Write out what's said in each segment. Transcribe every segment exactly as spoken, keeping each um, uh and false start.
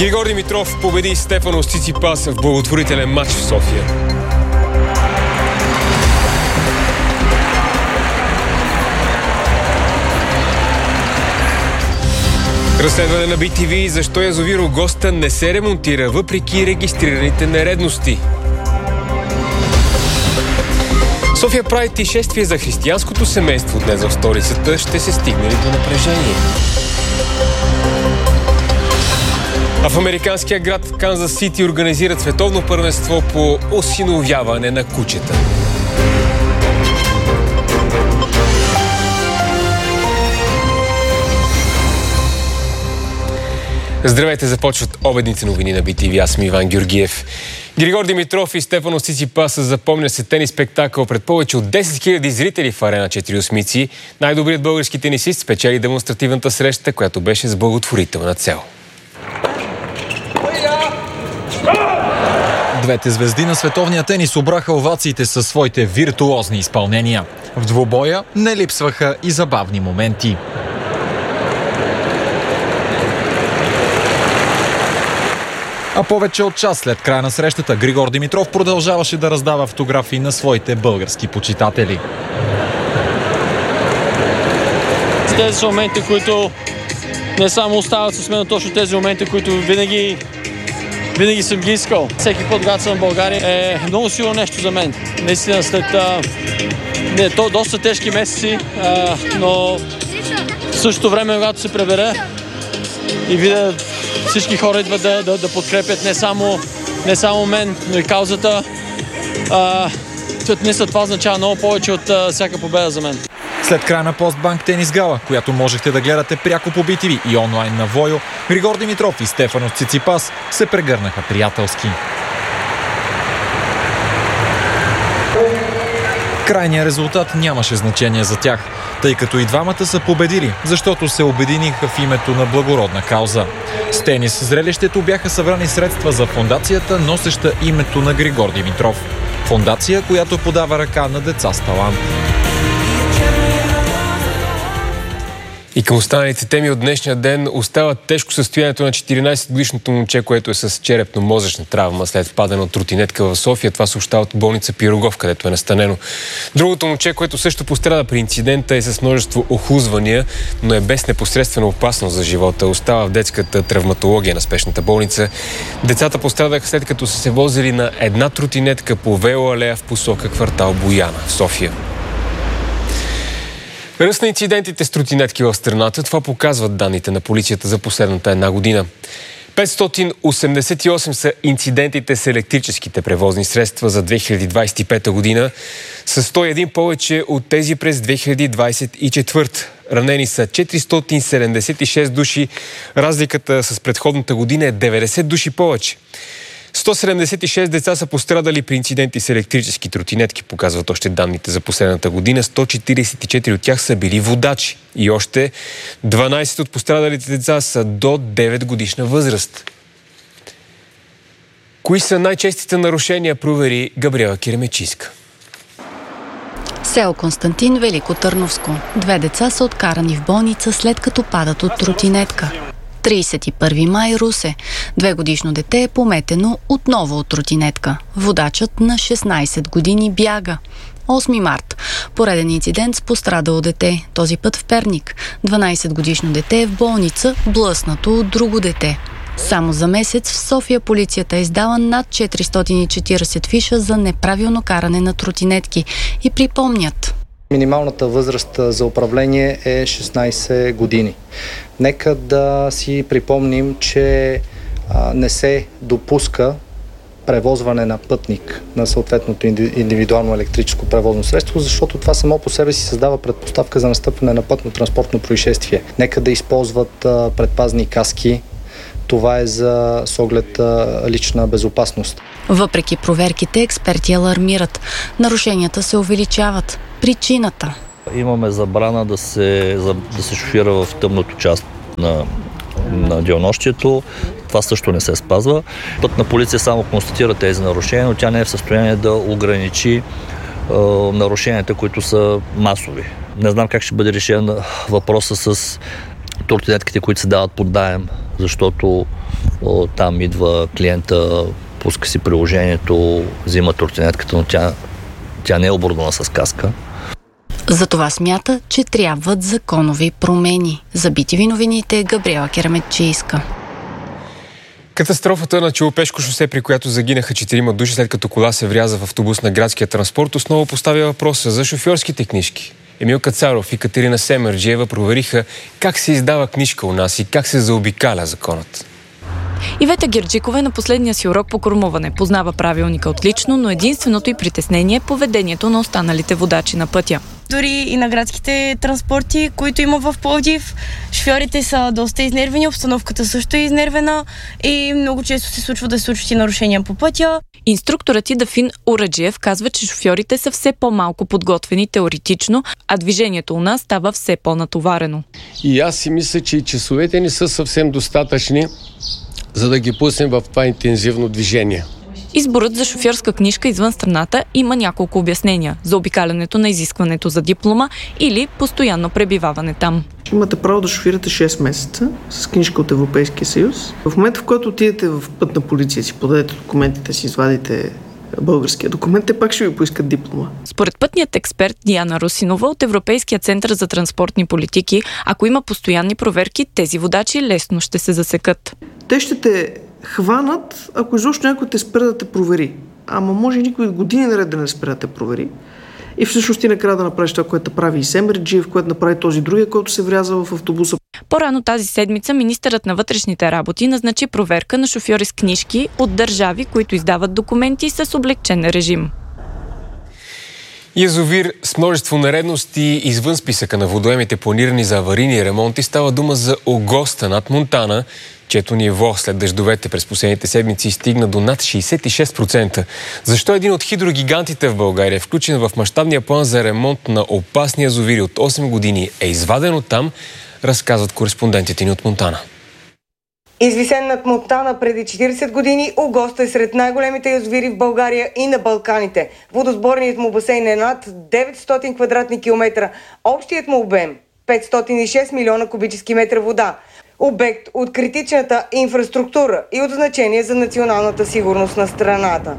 Григор Димитров победи Стефанос Циципас в благотворителен матч в София. Разследване на би ти ви защо язовир Огоста не се ремонтира въпреки регистрираните нередности. София прави шествие за християнското семейство днес в столицата. Ще се стигне ли до напрежение? А в американския град Канзас Сити организират световно първенство по осиновяване на кучета. Здравейте, започват обедните новини на би ти ви. Аз съм Иван Георгиев. Григор Димитров и Стефанос Циципас запомня се тенис спектакъл пред повече от десет хиляди зрители в арена Четири осмици. Най-добрият български тенисист спечели демонстративната среща, която беше с благотворителна цел. Двете звезди на световния тенис обраха овациите със своите виртуозни изпълнения. В двубоя не липсваха и забавни моменти. А повече от час след края на срещата Григор Димитров продължаваше да раздава автографи на своите български почитатели. Тези са моменти, които не само остават с мен, точно тези моменти, които винаги, винаги съм ги искал. Всеки път, когато съм в България, е много силно нещо за мен. Наистина след а, не, то доста тежки месеци, а, но в същото време, когато се пребера и видя всички хора идват да, да, да подкрепят не само, не само мен, но и каузата. А, мисля, това означава много повече от а, всяка победа за мен. След края на Постбанк тенис гала, която можехте да гледате пряко по би ти ви и онлайн на Войо, Григор Димитров и Стефанос Циципас се прегърнаха приятелски. Крайният резултат нямаше значение за тях, тъй като и двамата са победили, защото се обединиха в името на благородна кауза. С тенис зрелището бяха събрани средства за фондацията, носеща името на Григор Димитров. Фондация, която подава ръка на деца с талант. И към останалите теми от днешния ден остава тежко състоянието на четиринайсетгодишното момче, което е с черепно-мозъчна травма след падане от тротинетка в София. Това съобщава от болница Пирогов, където е настанено. Другото момче, което също пострада при инцидента, е с множество охлузвания, но е без непосредствена опасност за живота. Остава в детската травматология на спешната болница. Децата пострадаха след като са се возили на една тротинетка по велоалея в посока квартал Бояна в София. Ръст на инцидентите с тротинетки в страната, това показват данните на полицията за последната една година. петстотин осемдесет и осем са инцидентите с електрическите превозни средства за две хиляди двадесет и пета година, с сто и един повече от тези през две хиляди двадесет и четвърта. Ранени са четиристотин седемдесет и шест души, разликата с предходната година е деветдесет души повече. сто седемдесет и шест деца са пострадали при инциденти с електрически тротинетки, показват още данните за последната година. сто четиридесет и четири от тях са били водачи. И още дванайсет от пострадалите деца са до девет годишна възраст. Кои са най-честите нарушения, провери Габриела Киремечийска. Село Константин, Велико Търновско. Две деца са откарани в болница след като падат от тротинетка. тридесет и първи май, Русе. Двегодишно дете е пометено отново от тротинетка. Водачът на шестнайсет години бяга. осми март. Пореден инцидент с пострадало дете. Този път в Перник. дванайсетгодишно дете е в болница, блъснато от друго дете. Само за месец в София полицията е издала над четиристотин и четирийсет фиша за неправилно каране на тротинетки. И припомнят: минималната възраст за управление е шестнайсет години. Нека да си припомним, че а, не се допуска превозване на пътник на съответното индивидуално електрическо превозно средство, защото това само по себе си създава предпоставка за настъпване на пътно-транспортно происшествие. Нека да използват а, предпазни каски. Това е за с оглед а, лична безопасност. Въпреки проверките, експерти алармират. Нарушенията се увеличават. Причината: имаме забрана да се, да се шофира в тъмната част на, на денонощието. Това също не се спазва. Пътна полиция само констатира тези нарушения, но тя не е в състояние да ограничи е, нарушенията, които са масови. Не знам как ще бъде решен въпроса с тротинетките, които се дават под наем, защото о, там идва клиента, пуска си приложението, взима тротинетката, но тя, тя не е оборудвана с каска. Затова смята, че трябват законови промени. За Би Ти Ви новините Габриела Кераметчийска. Катастрофата на Челопешко шосе, при която загинаха четирима души след като кола се вряза в автобус на градския транспорт, основно поставя въпроса за шофьорските книжки. Емил Кацаров и Катерина Семерджиева провериха как се издава книжка у нас и как се заобикаля законът. Ивета Герджикова е на последния си урок по кормуване. Познава правилника отлично, но единственото й притеснение е поведението на останалите водачи на пътя. Дори и на градските транспорти, които има в Пловдив, шофьорите са доста изнервени, обстановката също е изнервена и много често се случва да се случват и нарушения по пътя. Инструкторът и Дафин Ураджиев казва, че шофьорите са все по-малко подготвени теоретично, а движението у нас става все по-натоварено. И аз си мисля, че и часовете не са съвсем достатъчни, за да ги пуснем в това интензивно движение. Изборът за шофьорска книжка извън страната има няколко обяснения. За обикалянето на изискването за диплома или постоянно пребиваване там. Имате право да шофирате шест месеца с книжка от Европейския съюз. В момента, в който отидете в пътна полиция, си подадете документите, си извадите българския документ, те пак ще ви поискат диплома. Според пътният експерт Диана Русинова от Европейския център за транспортни политики, ако има постоянни проверки, тези водачи лесно ще се засекат. Те ще те хванат, ако изобщо някой те спре да те провери. Ама може никой години наред да не спре да те провери. И всъщност ти накрая да направиш това, което прави и Семерджиев, което направи този другия, който се вряза в автобуса. По-рано тази седмица министърът на вътрешните работи назначи проверка на шофьори с книжки от държави, които издават документи с облекчен режим. Язовир с множество нередности извън списъка на водоемите, планирани за аварийни ремонти, става дума за Огоста над Монтана, чието ниво след дъждовете през последните седмици стигна до над шейсет и шест процента. Защо един от хидрогигантите в България, включен в мащабния план за ремонт на опасни язовири от осем години, е изваден оттам, разказват кореспондентите ни от Монтана. Извисен над Монтана преди четирийсет години, Огоста е сред най-големите язовири в България и на Балканите. Водосборният му басейн е над деветстотин квадратни километра. Общият му обем – петстотин и шест милиона кубически метра вода. Обект от критичната инфраструктура и от значение за националната сигурност на страната.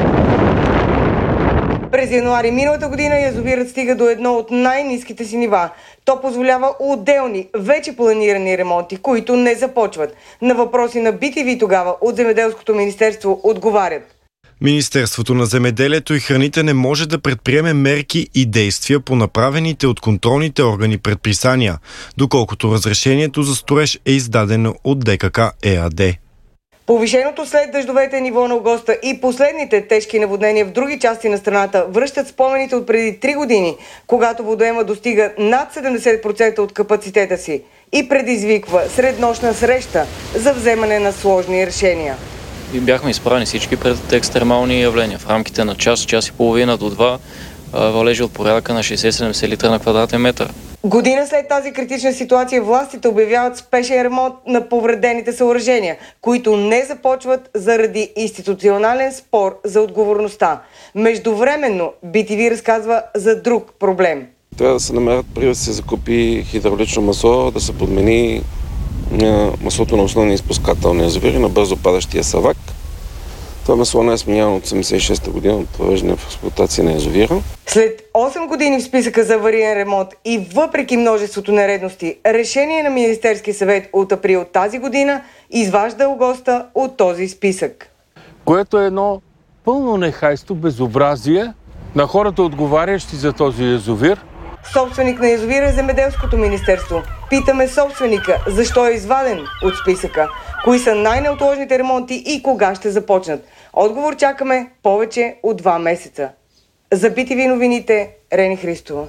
През януари миналата година язовирът стига до едно от най-ниските си нива. То позволява отделни, вече планирани ремонти, които не започват. На въпроси на Би Ти Ви тогава от Земеделското министерство отговарят: Министерството на земеделието и храните не може да предприеме мерки и действия по направените от контролните органи предписания, доколкото разрешението за строеж е издадено от Д К К ЕАД. Повишеното след дъждовете ниво на Огоста и последните тежки наводнения в други части на страната връщат спомените от преди три години, когато водоема достига над седемдесет процента от капацитета си и предизвиква среднощна среща за вземане на сложни решения. И бяхме изправени всички пред екстремални явления. В рамките на час, час и половина до два валежи от порядъка на шейсет-седемдесет литра на квадратен метър. Година след тази критична ситуация властите обявяват спешен ремонт на повредените съоръжения, които не започват заради институционален спор за отговорността. Междувременно Би Ти Ви разказва за друг проблем. Трябва да се намерят пари да се закупи хидравлично масло, да се подмени маслото на основния изпускател на язовири, на бързо падащия Савак. Това масло не е сменявано от осемдесет и шеста година от въвеждане в експлоатация на язовира. След осем години в списъка за авариен ремонт и въпреки множеството нередности, решение на Министерския съвет от април тази година изважда Огоста от този списък. Което е едно пълно нехайство, безобразие на хората, отговарящи за този язовир. Собственик на язовира е Земеделското министерство. Питаме собственика защо е изваден от списъка, кои са най-неотложните ремонти и кога ще започнат. Отговор чакаме повече от два месеца. За Би Ти Ви новините, Рени Христова.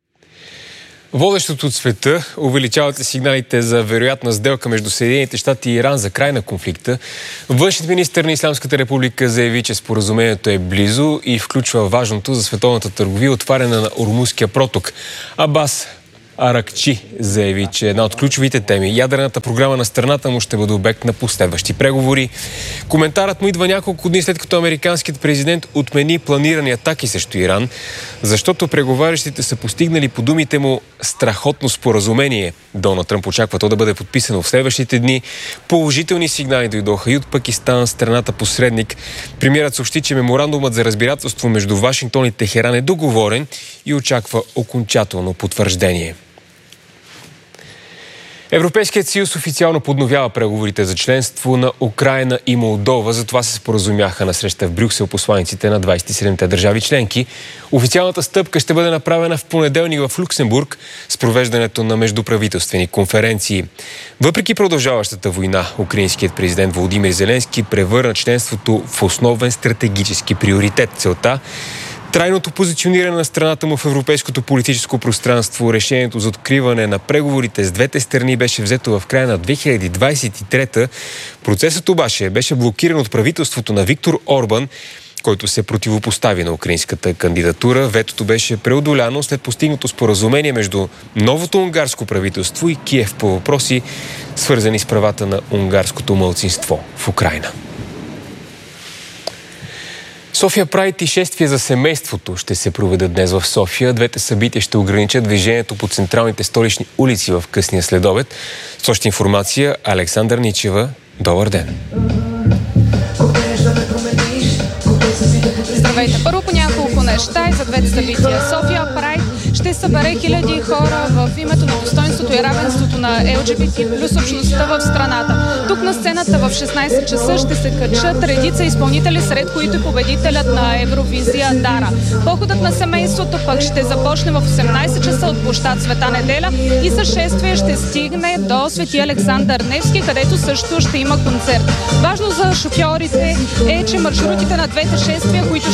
Водещото от света увеличават ли сигналите за вероятна сделка между Съединените щати и Иран за край на конфликта. Външният министър на Ислямската република заяви, че споразумението е близо и включва важното за световната търговия отваряне на Ормузския проток. Абас Аракчи заяви, че една от ключовите теми, ядрената програма на страната му, ще бъде обект на последващи преговори. Коментарът му идва няколко дни след като американският президент отмени планирани атаки срещу Иран, защото преговарящите са постигнали по думите му страхотно споразумение. Доналд Тръмп очаква то да бъде подписано в следващите дни. Положителни сигнали дойдоха и от Пакистан, страната посредник. Премиерът съобщи, че меморандумът за разбирателство между Вашингтон и Техеран е договорен и очаква окончателно потвърждение. Европейският съюз официално подновява преговорите за членство на Украйна и Молдова. Затова се споразумяха на среща в Брюксел посланиците на двадесет и седемте държави членки. Официалната стъпка ще бъде направена в понеделник в Люксембург с провеждането на междуправителствени конференции. Въпреки продължаващата война, украинският президент Володимир Зеленски превърна членството в основен стратегически приоритет. Целта трайното позициониране на страната му в европейското политическо пространство. Решението за откриване на преговорите с двете страни беше взето в края на две хиляди двадесет и трета. Процесът обаче беше блокиран от правителството на Виктор Орбан, който се противопостави на украинската кандидатура. Ветото беше преодоляно след постигнато споразумение между новото унгарско правителство и Киев по въпроси, свързани с правата на унгарското малцинство в Украйна. София Прайд и шествие за семейството ще се проведат днес в София. Двете събития ще ограничат движението по централните столични улици в късния следобед. С още информация Александър Ничева. Добър ден! Здравейте! Първо по няколко неща и за двете събития. София Прайд ще събере хиляди хора в името на достоинството и равенството на Ел Джи Би Ти плюс общността в страната. Тук на сцената в шестнадесет часа ще се качат редица изпълнители, сред които и победителят на Евровизия Дара. Походът на семейството пък ще започне в осемнадесет часа от площад Света Неделя и със шествие ще стигне до Свети Александър Невски, където също ще има концерт. Важно за шофьорите е, че маршрутите на двете шествия, които